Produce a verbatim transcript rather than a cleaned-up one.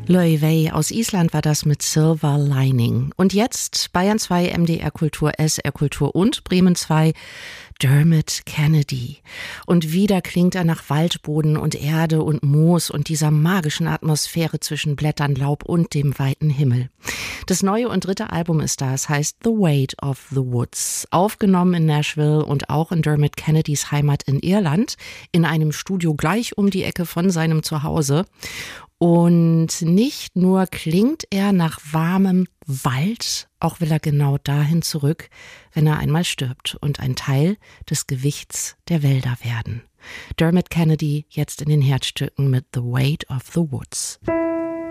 Loewe aus Island war das mit Silver Lining. Und jetzt Bayern zwei, M D R Kultur, S R Kultur und Bremen zwei, Dermot Kennedy. Und wieder klingt er nach Waldboden und Erde und Moos und dieser magischen Atmosphäre zwischen Blättern, Laub und dem weiten Himmel. Das neue und dritte Album ist da, es heißt The Weight of the Woods. Aufgenommen in Nashville und auch in Dermot Kennedys Heimat in Irland, in einem Studio gleich um die Ecke von seinem Zuhause. Und nicht nur klingt er nach warmem Wald, auch will er genau dahin zurück, wenn er einmal stirbt und ein Teil des Gewichts der Wälder werden. Dermot Kennedy jetzt in den Herzstücken mit The Weight of the Woods.